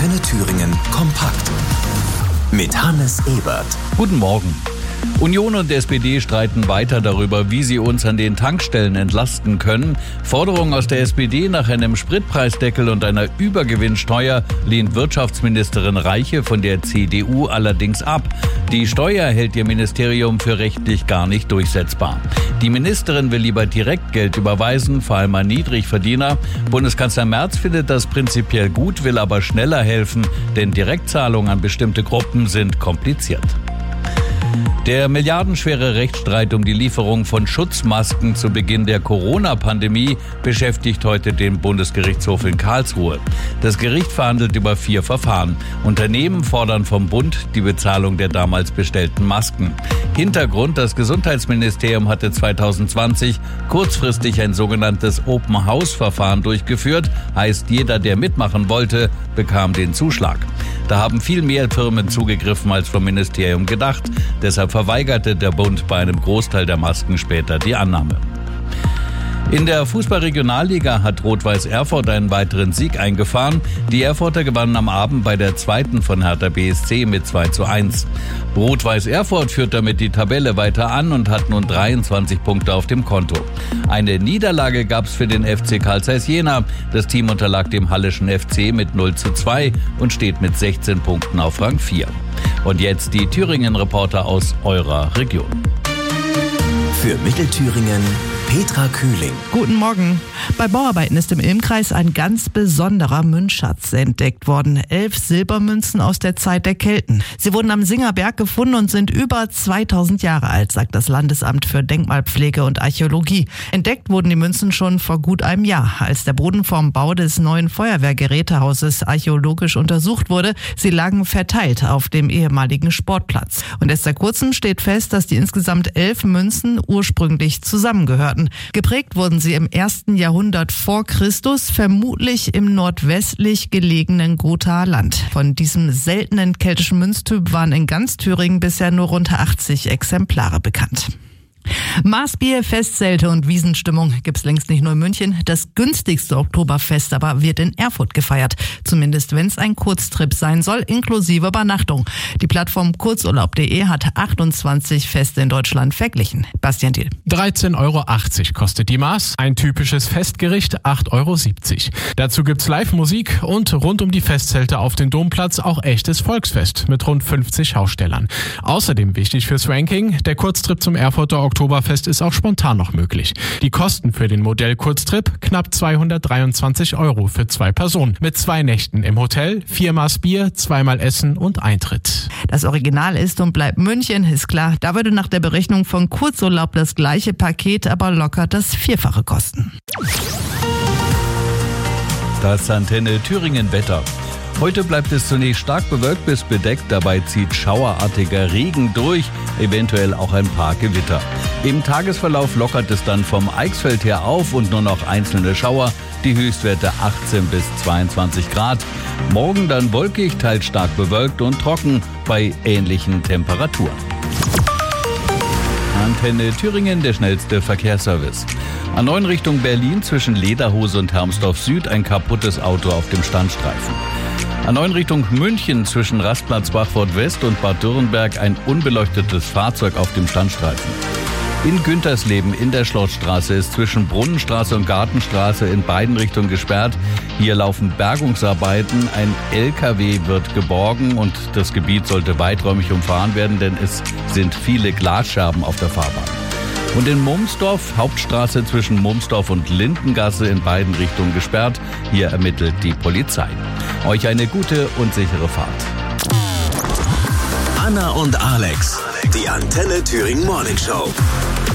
Antenne Thüringen kompakt. Mit Hannes Ebert. Guten Morgen. Union und SPD streiten weiter darüber, wie sie uns an den Tankstellen entlasten können. Forderungen aus der SPD nach einem Spritpreisdeckel und einer Übergewinnsteuer lehnt Wirtschaftsministerin Reiche von der CDU allerdings ab. Die Steuer hält ihr Ministerium für rechtlich gar nicht durchsetzbar. Die Ministerin will lieber Direktgeld überweisen, vor allem an Niedrigverdiener. Bundeskanzler Merz findet das prinzipiell gut, will aber schneller helfen, denn Direktzahlungen an bestimmte Gruppen sind kompliziert. Der milliardenschwere Rechtsstreit um die Lieferung von Schutzmasken zu Beginn der Corona-Pandemie beschäftigt heute den Bundesgerichtshof in Karlsruhe. Das Gericht verhandelt über 4 Verfahren. Unternehmen fordern vom Bund die Bezahlung der damals bestellten Masken. Hintergrund: Das Gesundheitsministerium hatte 2020 kurzfristig ein sogenanntes Open-House-Verfahren durchgeführt. Heißt, jeder, der mitmachen wollte, bekam den Zuschlag. Da haben viel mehr Firmen zugegriffen als vom Ministerium gedacht. Deshalb verweigerte der Bund bei einem Großteil der Masken später die Annahme. In der Fußball-Regionalliga hat Rot-Weiß Erfurt einen weiteren Sieg eingefahren. Die Erfurter gewannen am Abend bei der zweiten von Hertha BSC mit 2:1. Rot-Weiß Erfurt führt damit die Tabelle weiter an und hat nun 23 Punkte auf dem Konto. Eine Niederlage gab es für den FC Carl Zeiss Jena. Das Team unterlag dem Halleschen FC mit 0:2 und steht mit 16 Punkten auf Rang 4. Und jetzt die Thüringen-Reporter aus eurer Region. Für Mittelthüringen Petra Kühling. Guten Morgen. Bei Bauarbeiten ist im Ilmkreis ein ganz besonderer Münzschatz entdeckt worden. 11 Silbermünzen aus der Zeit der Kelten. Sie wurden am Singerberg gefunden und sind über 2000 Jahre alt, sagt das Landesamt für Denkmalpflege und Archäologie. Entdeckt wurden die Münzen schon vor gut einem Jahr, als der Boden vom Bau des neuen Feuerwehrgerätehauses archäologisch untersucht wurde. Sie lagen verteilt auf dem ehemaligen Sportplatz. Und erst seit kurzem steht fest, dass die insgesamt 11 Münzen ursprünglich zusammengehörten. Geprägt wurden sie im 1. Jahrhundert vor Christus, vermutlich im nordwestlich gelegenen Gothaer Land. Von diesem seltenen keltischen Münztyp waren in ganz Thüringen bisher nur rund 80 Exemplare bekannt. Maßbier, Festzelte und Wiesenstimmung gibt's längst nicht nur in München. Das günstigste Oktoberfest aber wird in Erfurt gefeiert. Zumindest wenn es ein Kurztrip sein soll, inklusive Übernachtung. Die Plattform kurzurlaub.de hat 28 Feste in Deutschland verglichen. Bastian Thiel. 13,80 € kostet die Maß. Ein typisches Festgericht 8,70 €. Dazu gibt's Live-Musik und rund um die Festzelte auf dem Domplatz auch echtes Volksfest mit rund 50 Schaustellern. Außerdem wichtig fürs Ranking: Der Kurztrip zum Erfurter Oktoberfest ist auch spontan noch möglich. Die Kosten für den Modell-Kurztrip: knapp 223 € für 2 Personen. Mit 2 Nächten im Hotel, 4 Maß Bier, 2-mal Essen und Eintritt. Das Original ist und bleibt München, ist klar. Da würde nach der Berechnung von Kurzurlaub das gleiche Paket aber locker das 4-fache kosten. Das Antenne Thüringen Wetter. Heute bleibt es zunächst stark bewölkt bis bedeckt, dabei zieht schauerartiger Regen durch, eventuell auch ein paar Gewitter. Im Tagesverlauf lockert es dann vom Eichsfeld her auf und nur noch einzelne Schauer, die Höchstwerte 18 bis 22 Grad. Morgen dann wolkig, teils stark bewölkt und trocken bei ähnlichen Temperaturen. Antenne Thüringen, der schnellste Verkehrsservice. A9 Richtung Berlin zwischen Lederhose und Hermsdorf Süd ein kaputtes Auto auf dem Standstreifen. A9 Richtung München zwischen Rastplatz Bachfurt West und Bad Dürrenberg ein unbeleuchtetes Fahrzeug auf dem Standstreifen. In Güntersleben in der Schlossstraße ist zwischen Brunnenstraße und Gartenstraße in beiden Richtungen gesperrt. Hier laufen Bergungsarbeiten. Ein LKW wird geborgen und das Gebiet sollte weiträumig umfahren werden, denn es sind viele Glasscherben auf der Fahrbahn. Und in Mumsdorf, Hauptstraße zwischen Mumsdorf und Lindengasse in beiden Richtungen gesperrt. Hier ermittelt die Polizei. Euch eine gute und sichere Fahrt. Anna und Alex, die Antenne Thüringen Morning Show.